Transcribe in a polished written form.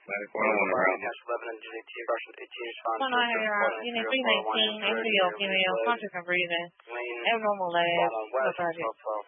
Going on here, unit 319, male, female, conscious and breathing, abnormal labs, no target.